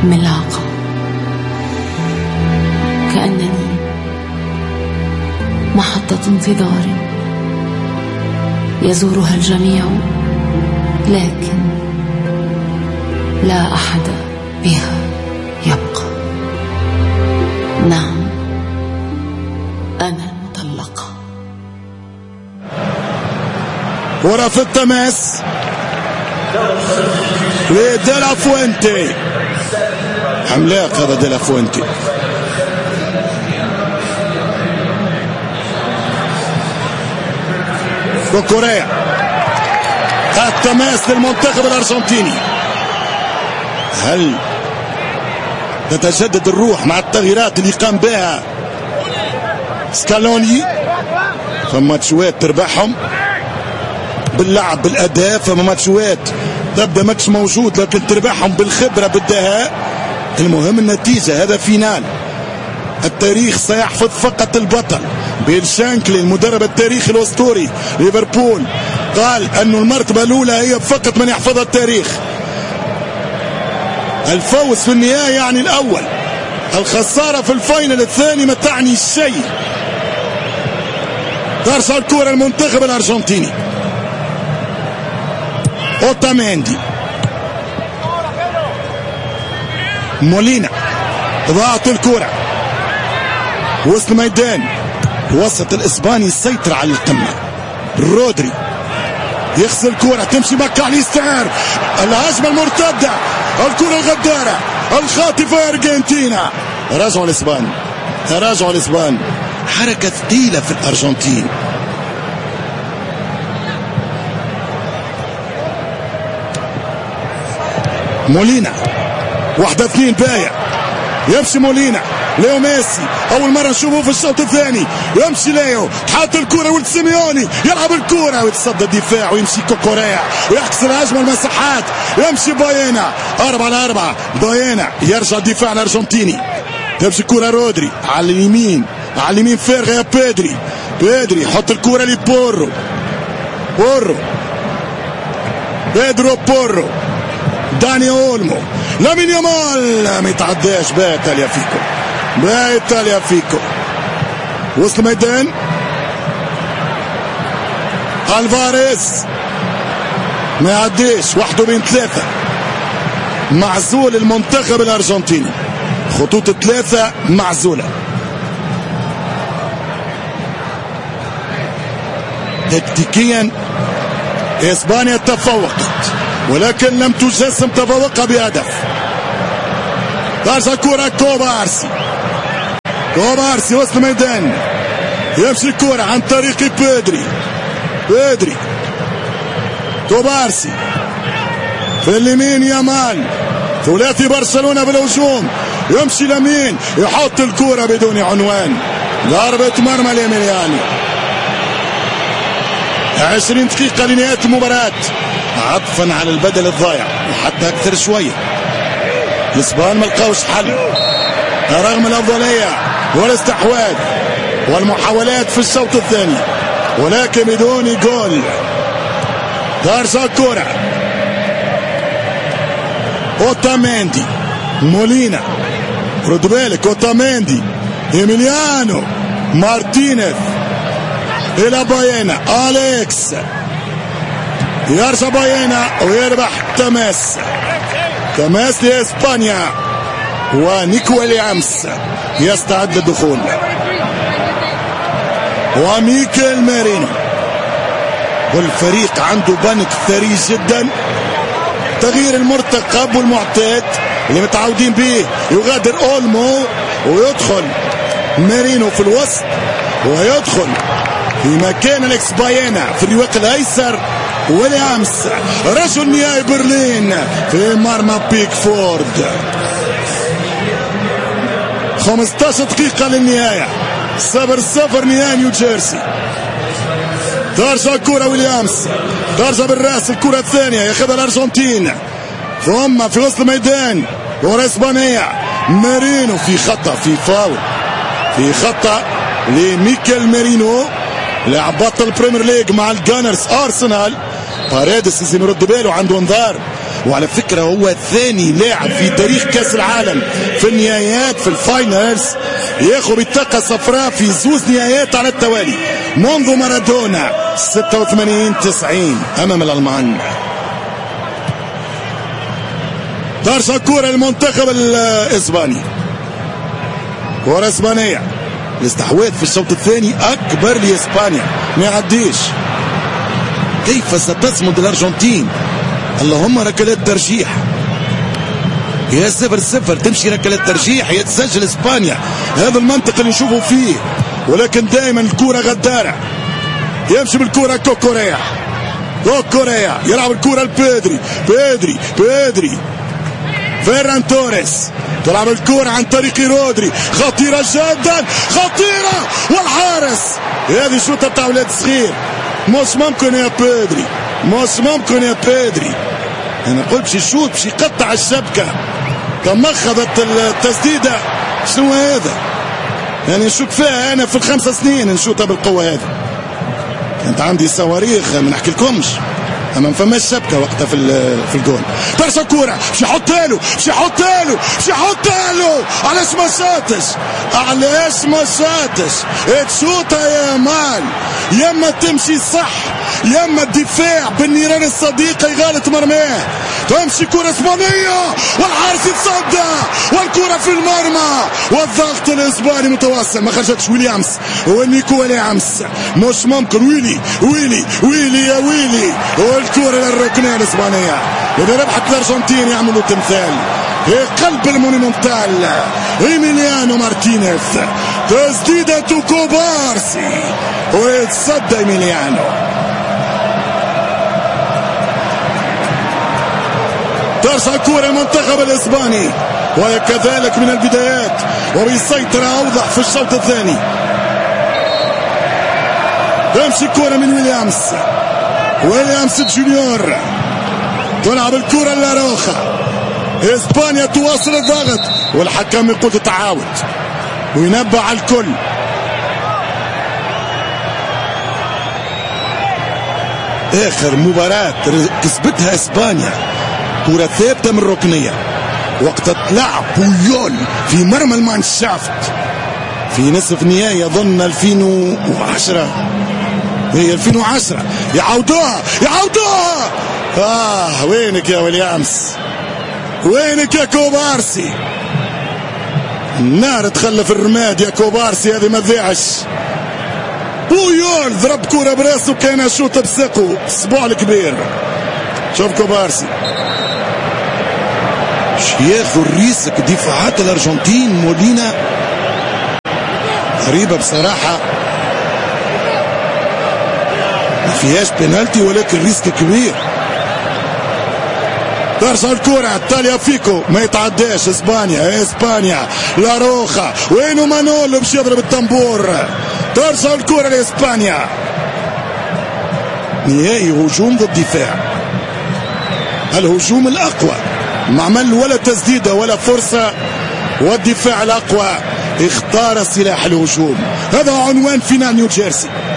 ملاقة، كأنني محطة انتظار يزورها الجميع، لكن لا أحد بها يبقى. نعم، أنا المطلقة. كرة في التماس لديلا فوينتي، عملاق هذا ديلا فوينتي. كوكوريا، التماس للمنتخب الأرجنتيني. هل تتجدد الروح مع التغييرات اللي قام بها سكالوني؟ فما ماتشوات تربحهم باللعب بالأداء، فما ماتشوات تبدا ماتش موجود لكن تربحهم بالخبرة بالدهاء. المهم النتيجة، هذا فينال. التاريخ سيحفظ فقط البطل. بيل شانكلي المدرب التاريخي الأسطوري ليفربول قال أن المرتبة الأولى هي فقط من يحفظها التاريخ. الفوز في النهاية يعني الأول، الخسارة في الفاينل الثاني ما تعني شيء. ترجع الكرة المنتخب الأرجنتيني. اوتاميندي، مولينا، ضاعت الكرة وسط الميدان. وسط الإسباني السيطرة على القمة. رودري يغسل الكرة، تمشي ماكاليستر، الهجمة المرتدة، الكرة الغدارة الخاطفة أرجنتينا. راجعوا الإسبان، راجعوا الإسبان. حركة ثقيلة في الأرجنتين. مولينا، 1-2 بايع. يمشي مولينا، ليو ميسي اول مره نشوفه في الشوط الثاني. يمشي ليو، تحط الكره ولد سيميوني، يلعب الكره ويتصدى الدفاع، ويمشي كوكوريا ويحكس الهجمه المساحات. يمشي باينا 4-4. باينا يرجع الدفاع الارجنتيني. تمشي الكره رودري على اليمين، على اليمين فارغه يا بيدري. بيدري يحط الكره لبورو. بورو، بيدرو بورو، داني اولمو، لامين يامال ما يتعداش. بايتاليا فيكو، بايتاليا فيكو. وسط الميدان الفاريز ما يعديش، 1-3. معزول المنتخب الارجنتيني، خطوط 3 معزولة. تكتيكيا اسبانيا تفوقت ولكن لم تجسم تفوقها بهدف. ترجع كرة كوبارسي، كوبارسي وسط الميدان. يمشي الكرة عن طريق بيدري. بيدري، كوبارسي في اليمين، يامال ثلاثي برشلونة بالهجوم. يمشي لمين، يحط الكرة بدون عنوان. ضربة مرمى اليميلياني. 20 دقيقة لنهاية المباراة، عطفا على البدل الضايع وحتى أكثر شوية. الإسبان ما لقاوش حل رغم الأفضلية والاستحواذ والمحاولات في الشوط الثاني، ولكن بدون جول. ترجع الكرة، اوتاميندي، مولينا، رد بالك اوتاميندي، إيميليانو مارتينيز إلى باينا، أليكس يرجع باينا ويربح تماس. تماس لإسبانيا، ونيكو ويليامز يستعد للدخول، وميكيل ميرينو. والفريق عنده بنك ثري جدا. تغيير المرتقب والمعتاد اللي متعودين به، يغادر اولمو ويدخل ميرينو في الوسط، ويدخل في مكان اليكس باينا في الرواق الايسر ويليامز رجل نهائي برلين في مرمى بيكفورد. 15 دقيقة للنهاية، 0-0 نهائي نيوجيرسي. ترجع الكرة ويليامز، ترجع بالراس الكرة الثانية ياخذها الأرجنتين، ثم في وسط الميدان كرة إسبانية. مارينو في خطأ، في فاول، في خطأ لميكيل ميرينو لاعب بطل البريمير ليج مع الجانرز أرسنال. باريدس لازم يرد باله، عنده انذار. وعلى فكرة هو ثاني لاعب في تاريخ كأس العالم في النهايات في الفاينلز ياخذ بطاقة صفراء في زوز نهايات على التوالي منذ مارادونا 86-90 أمام الألمان. ترجع كرة المنتخب الإسباني، كرة إسبانية، الاستحواذ في الشوط الثاني أكبر لإسبانيا ما يعديش. كيف ستصمد الأرجنتين؟ اللهم ركلات ترجيح، يا 0-0 تمشي ركلات ترجيح يا تسجل إسبانيا، هذا المنطق اللي نشوفه فيه. ولكن دائما الكرة غدارة، يمشي بالكرة كوكوريا يلعب الكرة لبيدري، بيدري فيران توريس تلعب الكرة عن طريق رودري، خطيرة جدا، خطيرة، والحارس هذه شوطة بتاع ولاد صغير. مش ممكن يا بيدري، انا قلت باش يشوط باش يقطع الشبكة، تمخضت التسديدة. شنو هذا؟ يعني نشوط فيها انا في ال5 سنين نشوطها بالقوة هذه. كانت عندي صواريخ ما نحكي لكمش، اما ما فماش شبكه وقتها في الجول. برشا كوره باش يحطها له علاش ما شاتش تشوطها يا مان، يما تمشي صح يما الدفاع بالنيران الصديقه يغالط مرماه. تمشي كرة اسبانية والحارس يتصدى والكرة في المرمى والضغط الاسباني متواصل. ما خرجتش ويليامز ونيكو ويليامز، مش ممكن. ويلي يا ويلي، والكرة للركنية الاسبانية. إذا ربحت الارجنتين يعملوا تمثال في قلب المونيمونتال. إيميليانو مارتينيز، تسديدة كوبارسي ويتصدى إيميليانو. ترجع كرة المنتخب الإسباني وكذلك من البدايات وبيسيطر أوضح في الشوط الثاني. تمشي كرة من ويليامز جونيور، تلعب الكرة لاروخا. إسبانيا تواصل الضغط والحكم يقول تعاود وينبه على الكل. آخر مباراة كسبتها إسبانيا كرة ثابتة من الركنية وقت تلعب بويول في مرمى المانشافت في نصف نهائي أظن 2010. هي 2010 يعودوها. وينك يا ويليامز، وينك يا كوبارسي؟ النار تخلف الرماد يا كوبارسي، هذه ما تذيعش. بويول ضرب كرة براسه كان شوط بساقه الصباع الكبير. شوف كوبارسي ياخذ الريسك. دفاعات الارجنتين مولينا غريبة بصراحة، ما فيهاش بينالتي ولكن ريسك كبير. ترجع الكرة تاليا فيكو ما يتعداش. اسبانيا لاروخا، وينو مانولو باش يضرب الطنبور. ترجع الكرة لاسبانيا. نهائي هجوم ضد دفاع، الهجوم الاقوى ما عمل ولا تسديده ولا فرصه، والدفاع الاقوى اختار سلاح الهجوم. هذا عنوان فينال نيوجيرسي.